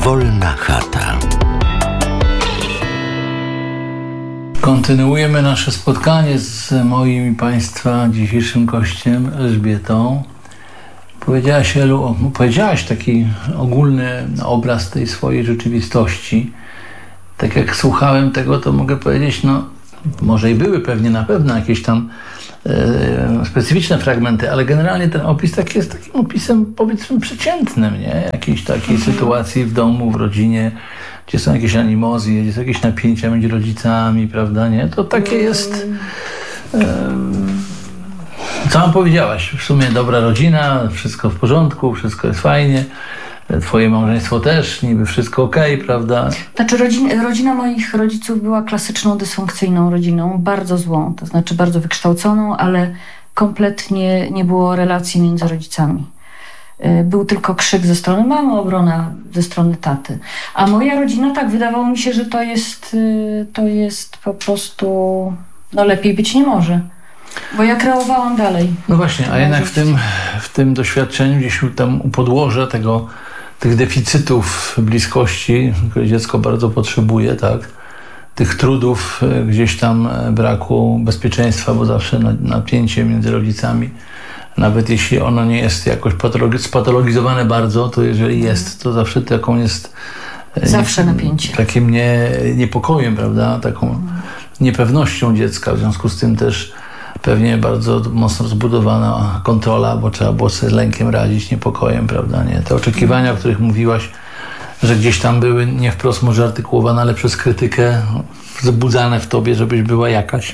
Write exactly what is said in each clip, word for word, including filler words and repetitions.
Wolna chata. Kontynuujemy nasze spotkanie z moim i Państwa dzisiejszym gościem, Elżbietą. Powiedziałaś, Elu, powiedziałaś taki ogólny obraz tej swojej rzeczywistości. Tak jak słuchałem tego, to mogę powiedzieć, no może i były pewnie na pewno jakieś tam e, specyficzne fragmenty, ale generalnie ten opis taki jest takim opisem, powiedzmy, przeciętnym, nie? Jakiejś takiej mhm. sytuacji w domu, w rodzinie, gdzie są jakieś animozje, gdzie są jakieś napięcia między rodzicami, prawda, nie? To takie jest... E, co wam powiedziałaś? W sumie dobra rodzina, wszystko w porządku, wszystko jest fajnie. Twoje małżeństwo też, niby wszystko okej, okay, prawda? Znaczy rodzina, rodzina moich rodziców była klasyczną, dysfunkcyjną rodziną, bardzo złą, to znaczy bardzo wykształconą, ale kompletnie nie było relacji między rodzicami. Był tylko krzyk ze strony mamy, obrona ze strony taty. A moja rodzina, tak, wydawało mi się, że to jest, to jest po prostu, no lepiej być nie może. Bo ja kreowałam dalej. No właśnie, a jednak w tym, w tym doświadczeniu, gdzieś tam u podłoża tego, tych deficytów bliskości, które dziecko bardzo potrzebuje, tak? Tych trudów, gdzieś tam braku bezpieczeństwa, bo zawsze napięcie między rodzicami, nawet jeśli ono nie jest jakoś patologi- spatologizowane bardzo, to jeżeli jest, to zawsze taką jest... Zawsze nie, napięcie. Takim nie, niepokojem, prawda? Taką niepewnością dziecka. W związku z tym też pewnie bardzo mocno zbudowana kontrola, bo trzeba było sobie z lękiem radzić, niepokojem, prawda? Nie? Te oczekiwania, o których mówiłaś, że gdzieś tam były nie wprost może artykułowane, ale przez krytykę wzbudzane w tobie, żebyś była jakaś.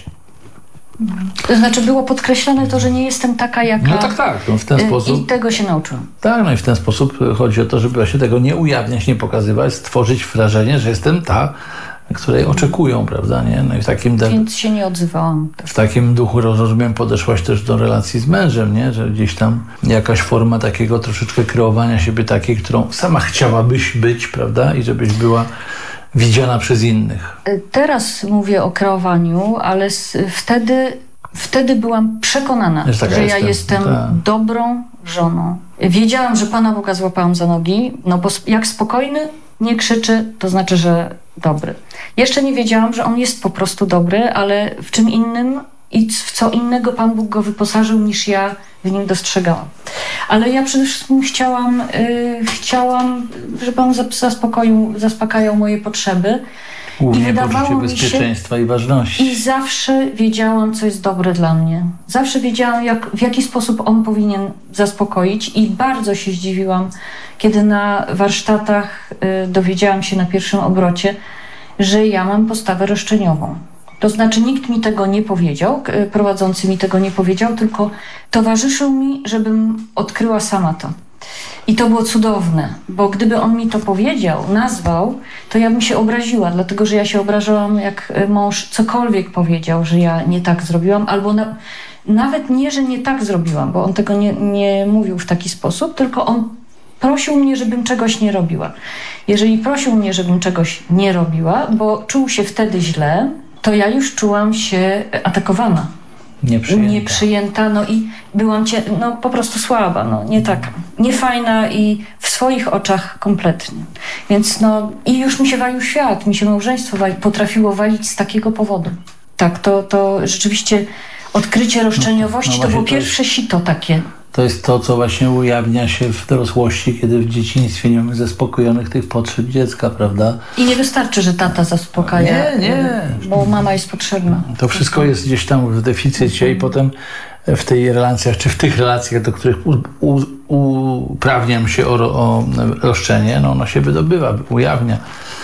To znaczy było podkreślone to, że nie jestem taka, jaka... No tak, tak. No w ten sposób... I tego się nauczyłam. Tak, no i w ten sposób chodzi o to, żeby się tego nie ujawniać, nie pokazywać, stworzyć wrażenie, że jestem ta, której oczekują, prawda, nie? No i w takim... De- Więc się nie odzywałam. W takim duchu, rozumiem, podeszłaś też do relacji z mężem, nie? Że gdzieś tam jakaś forma takiego troszeczkę kreowania siebie takiej, którą sama chciałabyś być, prawda? I żebyś była widziana przez innych. Teraz mówię o kreowaniu, ale s- wtedy, wtedy byłam przekonana, że ja jestem, jestem ta. dobrą żoną. Wiedziałam, że Pana Boga złapałam za nogi, no bo jak spokojny nie krzyczy, to znaczy, że dobry. Jeszcze nie wiedziałam, że on jest po prostu dobry, ale w czym innym i w co innego Pan Bóg go wyposażył, niż ja w nim dostrzegałam. Ale ja przede wszystkim chciałam, yy, chciałam, żeby on zaspokoił, zaspokajał moje potrzeby. Głównie I wydawało poczucie mi bezpieczeństwa się, i ważności. I zawsze wiedziałam, co jest dobre dla mnie. Zawsze wiedziałam, jak, w jaki sposób on powinien zaspokoić i bardzo się zdziwiłam, kiedy na warsztatach y, dowiedziałam się na pierwszym obrocie, że ja mam postawę roszczeniową. To znaczy nikt mi tego nie powiedział, y, prowadzący mi tego nie powiedział, tylko towarzyszył mi, żebym odkryła sama to. I to było cudowne, bo gdyby on mi to powiedział, nazwał, to ja bym się obraziła, dlatego że ja się obrażałam, jak mąż cokolwiek powiedział, że ja nie tak zrobiłam, albo na, nawet nie, że nie tak zrobiłam, bo on tego nie, nie mówił w taki sposób, tylko on prosił mnie, żebym czegoś nie robiła. Jeżeli prosił mnie, żebym czegoś nie robiła, bo czuł się wtedy źle, to ja już czułam się atakowana. Nieprzyjęta. Nieprzyjęta, no i byłam cie, no po prostu słaba, no nie taka, niefajna i w swoich oczach kompletnie. Więc no i już mi się walił świat, mi się małżeństwo wali, potrafiło walić z takiego powodu. Tak, to, to rzeczywiście odkrycie roszczeniowości no, no to było pierwsze sito takie. To jest to, co właśnie ujawnia się w dorosłości, kiedy w dzieciństwie nie mamy zaspokojonych tych potrzeb dziecka, prawda? I nie wystarczy, że tata zaspokaja, nie, nie. bo mama jest potrzebna. To wszystko jest gdzieś tam w deficycie i potem w tych relacjach, czy w tych relacjach, do których u, u, uprawniam się o, o roszczenie, no ono się wydobywa, ujawnia.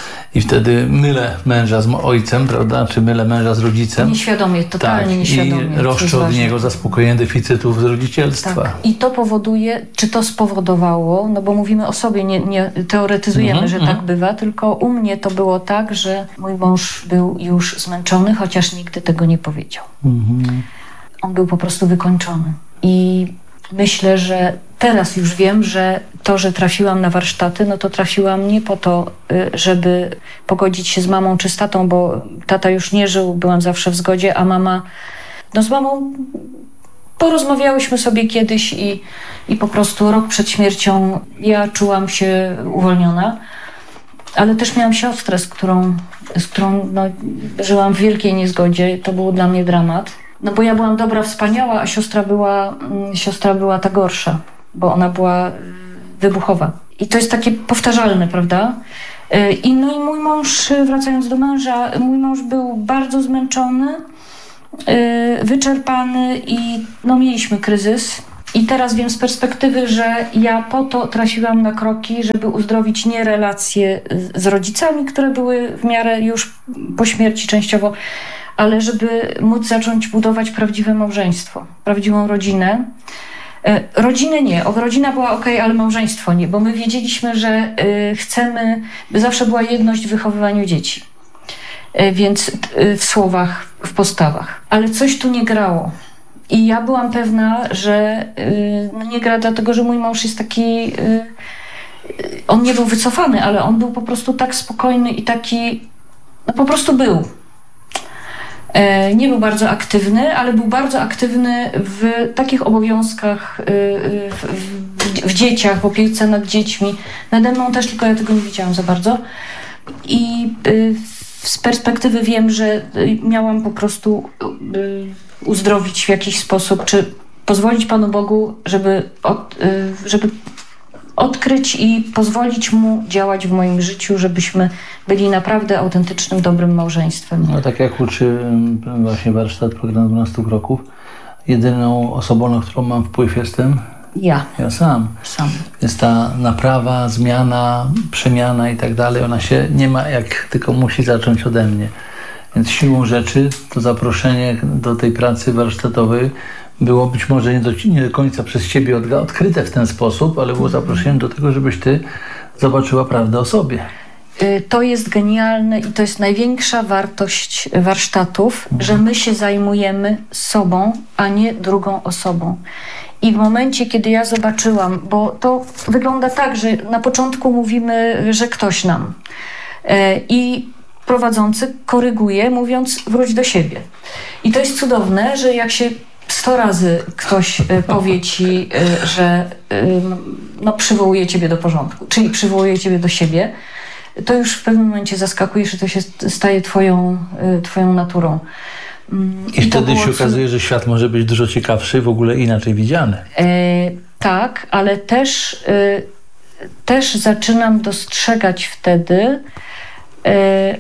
I wtedy mylę męża z ojcem, prawda? Czy mylę męża z rodzicem. Nieświadomie, totalnie tak, nieświadomie. I roszczę od niego zaspokojenie deficytów z rodzicielstwa. Tak. I to powoduje, czy to spowodowało, no bo mówimy o sobie, nie, nie teoretyzujemy, mm-hmm, że mm-hmm. tak bywa, tylko u mnie to było tak, że mój mąż był już zmęczony, chociaż nigdy tego nie powiedział. Mm-hmm. On był po prostu wykończony. I myślę, że teraz już wiem, że to, że trafiłam na warsztaty, no to trafiłam nie po to, żeby pogodzić się z mamą czy z tatą, bo tata już nie żył, byłam zawsze w zgodzie, a mama, no z mamą porozmawiałyśmy sobie kiedyś i, i po prostu rok przed śmiercią ja czułam się uwolniona. ale też miałam siostrę, z którą, z którą no, żyłam w wielkiej niezgodzie. To był dla mnie dramat. No bo ja byłam dobra, wspaniała, a siostra była, siostra była ta gorsza, bo ona była wybuchowa. I to jest takie powtarzalne, prawda? I no i mój mąż, wracając do męża, mój mąż był bardzo zmęczony, wyczerpany i no mieliśmy kryzys. I teraz wiem z perspektywy, że ja po to trafiłam na kroki, żeby uzdrowić nie relacje z rodzicami, które były w miarę już po śmierci częściowo, ale żeby móc zacząć budować prawdziwe małżeństwo, prawdziwą rodzinę. Rodzinę nie, rodzina była okej, ale małżeństwo nie, bo my wiedzieliśmy, że chcemy, by zawsze była jedność w wychowywaniu dzieci. Więc w słowach, w postawach. Ale coś tu nie grało. I ja byłam pewna, że no nie gra dlatego, że mój mąż jest taki... On nie był wycofany, ale on był po prostu tak spokojny i taki... No po prostu był. Nie był bardzo aktywny, ale był bardzo aktywny w takich obowiązkach, w, w, w dzieciach, w opiece nad dziećmi. Nade mną też, tylko ja tego nie widziałam za bardzo. I z perspektywy wiem, że miałam po prostu uzdrowić w jakiś sposób, czy pozwolić Panu Bogu, żeby, od, żeby odkryć i pozwolić Mu działać w moim życiu, żebyśmy byli naprawdę autentycznym, dobrym małżeństwem. No tak jak uczy właśnie warsztat program dwunastu kroków, jedyną osobą, na którą mam wpływ jestem ja. Ja sam. sam. Więc ta naprawa, zmiana, przemiana i tak dalej, ona się nie ma jak, tylko musi zacząć ode mnie. Więc siłą rzeczy to zaproszenie do tej pracy warsztatowej było być może nie do, nie do końca przez Ciebie odkryte w ten sposób, ale było zaproszeniem do tego, żebyś Ty zobaczyła prawdę o sobie. To jest genialne i to jest największa wartość warsztatów, mhm. że my się zajmujemy sobą, a nie drugą osobą. I w momencie, kiedy ja zobaczyłam, bo to wygląda tak, że na początku mówimy, że ktoś nam i prowadzący koryguje, mówiąc wróć do siebie. I to jest cudowne, że jak się sto razy ktoś powie ci, że no, przywołuje ciebie do porządku, czyli przywołuje ciebie do siebie, to już w pewnym momencie zaskakujesz, że to się staje twoją, twoją naturą. I, I wtedy się okazuje, że świat może być dużo ciekawszy, w ogóle inaczej widziany. E, tak, ale też, e, też zaczynam dostrzegać wtedy, e,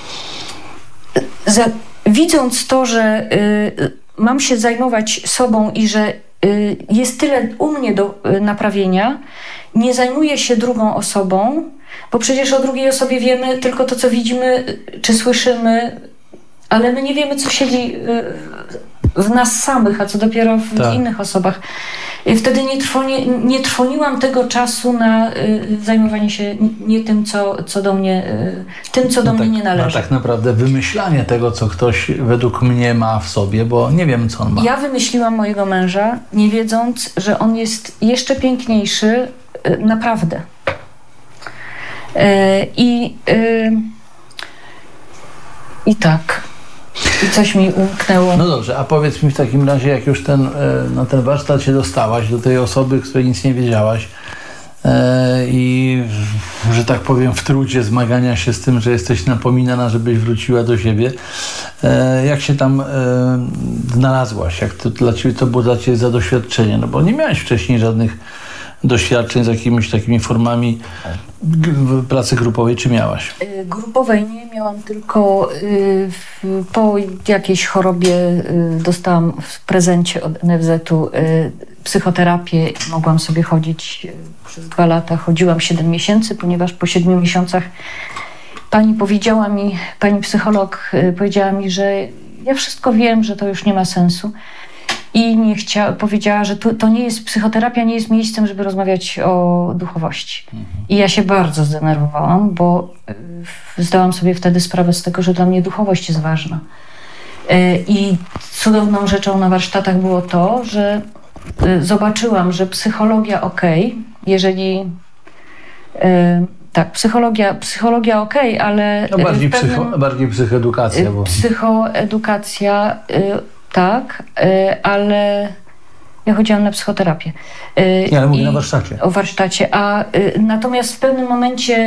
za, widząc to, że e, mam się zajmować sobą i że e, jest tyle u mnie do e, naprawienia, nie zajmuję się drugą osobą, bo przecież o drugiej osobie wiemy tylko to, co widzimy czy słyszymy, ale my nie wiemy, co siedzi w nas samych, a co dopiero w tak. innych osobach. Wtedy nie, trwoni, nie trwoniłam tego czasu na zajmowanie się nie tym, co, co do mnie, tym, co do no mnie tak, nie należy. No tak naprawdę wymyślanie tego, co ktoś według mnie ma w sobie, bo nie wiem, co on ma. Ja wymyśliłam mojego męża, nie wiedząc, że on jest jeszcze piękniejszy naprawdę. I, i tak. I coś mi umknęło. No dobrze, a powiedz mi w takim razie, jak już ten, na ten warsztat się dostałaś, do tej osoby, której nic nie wiedziałaś e, i, że tak powiem, w trudzie zmagania się z tym, że jesteś napominana, żebyś wróciła do siebie. E, jak się tam e, znalazłaś? Jak to dla Ciebie to było dla Ciebie za doświadczenie? No bo nie miałaś wcześniej żadnych doświadczeń z jakimiś takimi formami pracy grupowej, czy miałaś? Grupowej nie miałam, tylko y, po jakiejś chorobie y, dostałam w prezencie od N F Z-u y, psychoterapię i mogłam sobie chodzić y, przez dwa lata. Chodziłam siedem miesięcy, ponieważ po siedmiu miesiącach pani powiedziała mi, pani psycholog y, powiedziała mi, że ja wszystko wiem, że to już nie ma sensu. I nie chciała, powiedziała, że to, to nie jest, psychoterapia nie jest miejscem, żeby rozmawiać o duchowości. Mhm. I ja się bardzo zdenerwowałam, bo y, zdałam sobie wtedy sprawę z tego, że dla mnie duchowość jest ważna. Y, I cudowną rzeczą na warsztatach było to, że y, zobaczyłam, że psychologia okej, okay, jeżeli... Y, tak, psychologia, psychologia okej, okay, ale... No bardziej, pewnym, psycho, bardziej psychoedukacja. Bo... Psychoedukacja... Y, Tak, ale ja chodziłam na psychoterapię. Nie, ale mówię na warsztacie. O warsztacie, a natomiast w pewnym momencie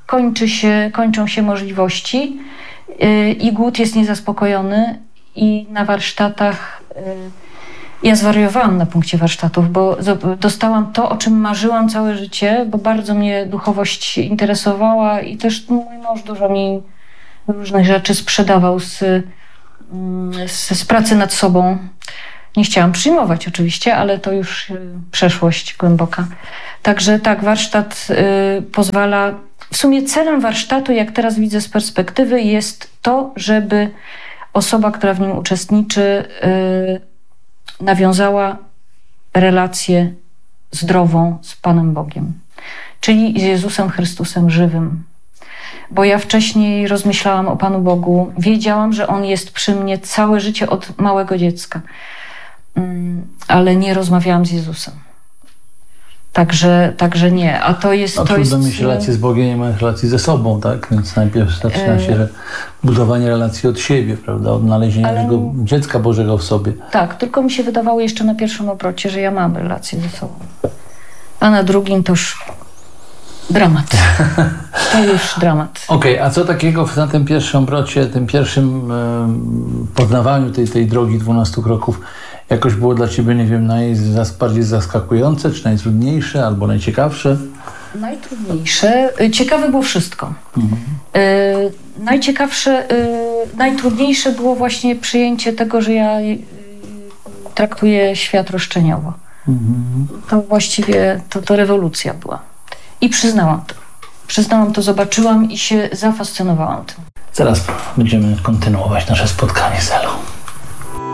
kończy się, kończą się możliwości yy, i głód jest niezaspokojony i na warsztatach yy, ja zwariowałam na punkcie warsztatów, bo dostałam to, o czym marzyłam całe życie, bo bardzo mnie duchowość interesowała i też mój mąż dużo mi różnych rzeczy sprzedawał z, z, z pracy nad sobą. Nie chciałam przyjmować oczywiście, ale to już przeszłość głęboka. Także tak, warsztat y, pozwala... W sumie celem warsztatu, jak teraz widzę z perspektywy, jest to, żeby osoba, która w nim uczestniczy, y, nawiązała relację zdrową z Panem Bogiem, czyli z Jezusem Chrystusem żywym. Bo ja wcześniej rozmyślałam o Panu Bogu, wiedziałam, że On jest przy mnie całe życie od małego dziecka, ale nie rozmawiałam z Jezusem. Także, także nie, a to jest... No, to trudno jest... mieć relację z Bogiem, nie ma relacji ze sobą, tak? Więc najpierw zaczyna się e... budowanie relacji od siebie, prawda? Odnalezienie ale... tego dziecka Bożego w sobie. Tak, tylko mi się wydawało jeszcze na pierwszym obrocie, że ja mam relację ze sobą. A na drugim to już dramat. To już dramat. Okej, okay, a co takiego na tym pierwszym obrocie, tym pierwszym e, poznawaniu tej, tej drogi dwunastu kroków jakoś było dla ciebie, nie wiem, najbardziej zaskakujące, czy najtrudniejsze, albo najciekawsze? Najtrudniejsze. Ciekawe było wszystko. Mhm. Y, najciekawsze, y, najtrudniejsze było właśnie przyjęcie tego, że ja y, traktuję świat roszczeniowo. Mhm. To właściwie to, to rewolucja była. I przyznałam to. Przyznałam to, zobaczyłam i się zafascynowałam tym. Zaraz będziemy kontynuować nasze spotkanie z Elą.